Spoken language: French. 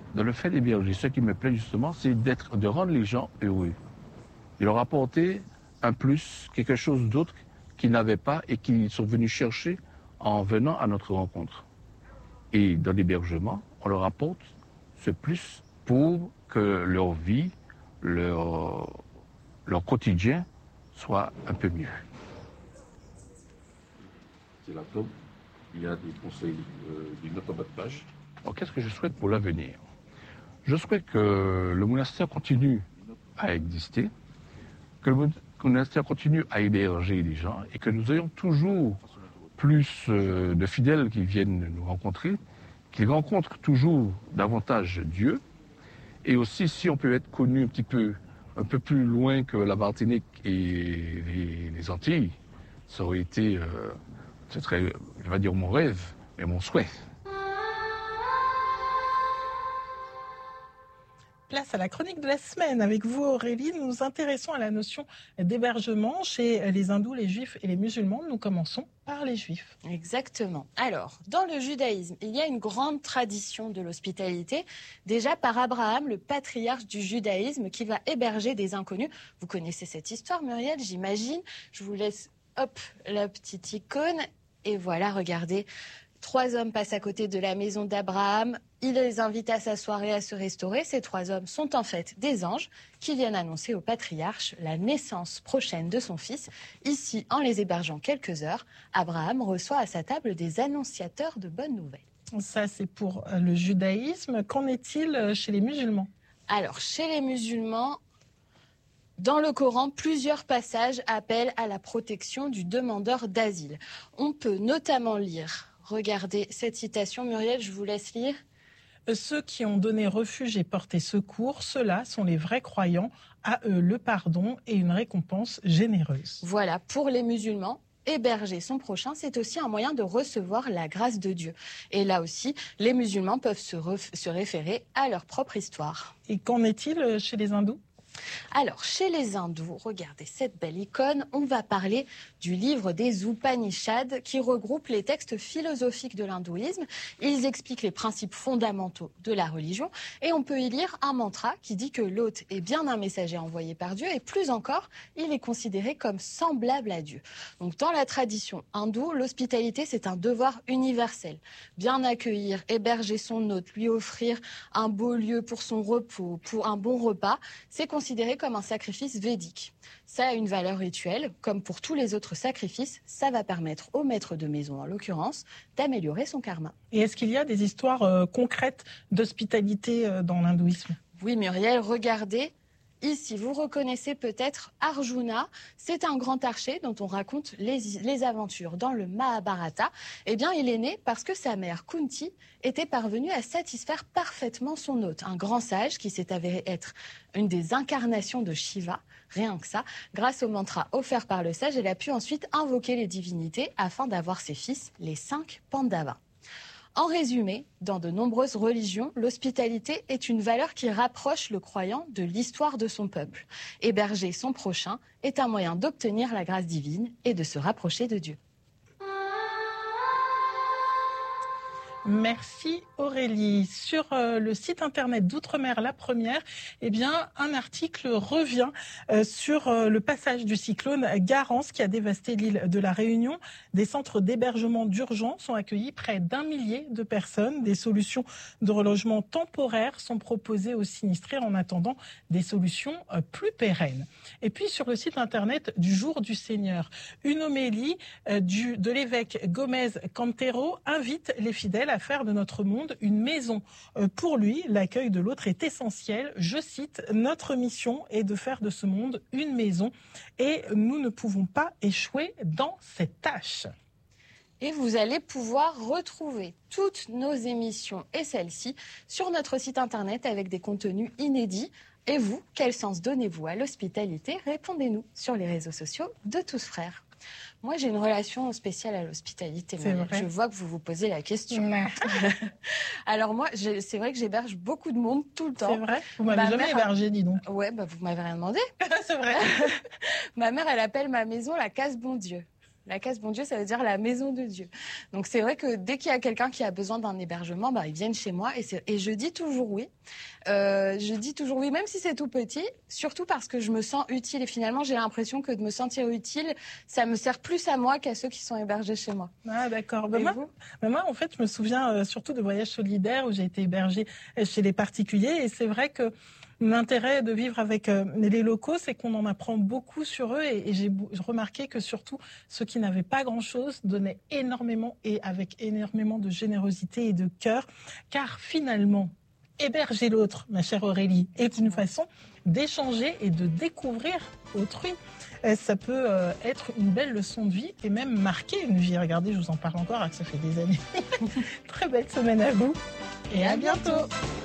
dans le fait d'héberger, ce qui me plaît justement, c'est de rendre les gens heureux. De leur apporter un plus, quelque chose d'autre qu'ils n'avaient pas et qu'ils sont venus chercher en venant à notre rencontre. Et dans l'hébergement, on leur apporte ce plus pour que leur vie, leur quotidien soit un peu mieux. C'est la tome. Il y a des conseils d'une note en bas de page. Alors, qu'est-ce que je souhaite pour l'avenir? Je souhaite que le monastère continue à exister, que le monastère continue à héberger les gens et que nous ayons toujours plus de fidèles qui viennent nous rencontrer, qui rencontrent toujours davantage Dieu. Et aussi, si on peut être connu un peu plus loin que la Martinique et les Antilles, ça aurait été, ce serait, je vais dire mon rêve, mais mon souhait. Place à la chronique de la semaine. Avec vous, Aurélie, nous nous intéressons à la notion d'hébergement chez les hindous, les juifs et les musulmans. Nous commençons par les juifs. Exactement. Alors, dans le judaïsme, il y a une grande tradition de l'hospitalité, déjà par Abraham, le patriarche du judaïsme, qui va héberger des inconnus. Vous connaissez cette histoire, Muriel, j'imagine. Je vous laisse, hop, la petite icône. Et voilà, regardez. 3 hommes passent à côté de la maison d'Abraham. Il les invite à s'asseoir et à se restaurer. Ces 3 hommes sont en fait des anges qui viennent annoncer au patriarche la naissance prochaine de son fils. Ici, en les hébergeant quelques heures, Abraham reçoit à sa table des annonciateurs de bonnes nouvelles. Ça, c'est pour le judaïsme. Qu'en est-il chez les musulmans? Alors, chez les musulmans, dans le Coran, plusieurs passages appellent à la protection du demandeur d'asile. On peut notamment lire... Regardez cette citation, Muriel, je vous laisse lire. Ceux qui ont donné refuge et porté secours, ceux-là sont les vrais croyants, à eux le pardon et une récompense généreuse. Voilà, pour les musulmans, héberger son prochain, c'est aussi un moyen de recevoir la grâce de Dieu. Et là aussi, les musulmans peuvent se référer à leur propre histoire. Et qu'en est-il chez les hindous ? Alors, chez les hindous, regardez cette belle icône, on va parler du livre des Upanishads qui regroupe les textes philosophiques de l'hindouisme. Ils expliquent les principes fondamentaux de la religion et on peut y lire un mantra qui dit que l'hôte est bien un messager envoyé par Dieu et plus encore, il est considéré comme semblable à Dieu. Donc, dans la tradition hindoue, l'hospitalité, c'est un devoir universel. Bien accueillir, héberger son hôte, lui offrir un beau lieu pour son repos, pour un bon repas, c'est considéré comme un sacrifice védique. Ça a une valeur rituelle, comme pour tous les autres sacrifices, ça va permettre au maître de maison, en l'occurrence, d'améliorer son karma. Et est-ce qu'il y a des histoires concrètes d'hospitalité dans l'hindouisme ? Oui, Muriel, regardez. Ici, vous reconnaissez peut-être Arjuna. C'est un grand archer dont on raconte les aventures dans le Mahabharata. Eh bien, il est né parce que sa mère, Kunti, était parvenue à satisfaire parfaitement son hôte. Un grand sage qui s'est avéré être une des incarnations de Shiva. Rien que ça. Grâce au mantra offert par le sage, elle a pu ensuite invoquer les divinités afin d'avoir ses fils, les 5 Pandavas. En résumé, dans de nombreuses religions, l'hospitalité est une valeur qui rapproche le croyant de l'histoire de son peuple. Héberger son prochain est un moyen d'obtenir la grâce divine et de se rapprocher de Dieu. Merci Aurélie. Sur le site internet d'Outre-mer La Première, eh bien, un article revient sur le passage du cyclone Garance qui a dévasté l'île de la Réunion. Des centres d'hébergement d'urgence ont accueilli près d'1 millier de personnes. Des solutions de relogement temporaire sont proposées aux sinistrés en attendant des solutions plus pérennes. Et puis sur le site internet du Jour du Seigneur, une homélie de l'évêque Gomez Cantero invite les fidèles à faire de notre monde une maison. Pour lui, l'accueil de l'autre est essentiel. Je cite, « Notre mission est de faire de ce monde une maison et nous ne pouvons pas échouer dans cette tâche. » Et vous allez pouvoir retrouver toutes nos émissions et celles-ci sur notre site internet avec des contenus inédits. Et vous, quel sens donnez-vous à l'hospitalité? Répondez-nous sur les réseaux sociaux de Tous Frères. Moi, j'ai une relation spéciale à l'hospitalité. Je vois que vous vous posez la question. Alors moi, c'est vrai que j'héberge beaucoup de monde tout le temps. C'est vrai? Vous m'avez jamais hébergé, dis donc. Ouais, vous m'avez rien demandé. C'est vrai. Ma mère, elle appelle ma maison la case bon Dieu. La case bon Dieu, ça veut dire la maison de Dieu. Donc c'est vrai que dès qu'il y a quelqu'un qui a besoin d'un hébergement, ils viennent chez moi et je dis toujours oui. Je dis toujours oui, même si c'est tout petit, surtout parce que je me sens utile. Et finalement, j'ai l'impression que de me sentir utile, ça me sert plus à moi qu'à ceux qui sont hébergés chez moi. Ah d'accord. Moi, en fait, je me souviens surtout de voyages solidaires où j'ai été hébergée chez les particuliers. Et c'est vrai que l'intérêt de vivre avec les locaux, c'est qu'on en apprend beaucoup sur eux. Et j'ai remarqué que surtout ceux qui n'avaient pas grand-chose donnaient énormément et avec énormément de générosité et de cœur. Car finalement, héberger l'autre, ma chère Aurélie, est une façon d'échanger et de découvrir autrui. Ça peut être une belle leçon de vie et même marquer une vie. Regardez, je vous en parle encore, alors que ça fait des années. Très belle semaine à vous et à bientôt.